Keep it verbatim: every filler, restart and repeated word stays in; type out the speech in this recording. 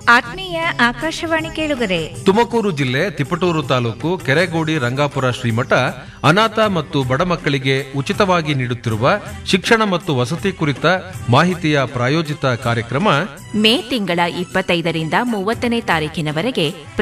ಆತ್ಮೀಯ ಆಕಾಶವಾಣಿ ಕೇಳುಗರೆ, ತುಮಕೂರು ಜಿಲ್ಲೆ ತಿಪಟೂರು ತಾಲೂಕು ಕೆರೆಗೋಡಿ ರಂಗಾಪುರ ಶ್ರೀಮಠ ಅನಾಥ ಮತ್ತು ಬಡ ಮಕ್ಕಳಿಗೆ ಉಚಿತವಾಗಿ ನೀಡುತ್ತಿರುವ ಶಿಕ್ಷಣ ಮತ್ತು ವಸತಿ ಕುರಿತ ಮಾಹಿತಿಯ ಪ್ರಾಯೋಜಿತ ಕಾರ್ಯಕ್ರಮ ಮೇ ತಿಂಗಳ ಇಪ್ಪತ್ತೈದರಿಂದ ಮೂವತ್ತನೇ ತಾರೀಕಿನವರೆಗೆ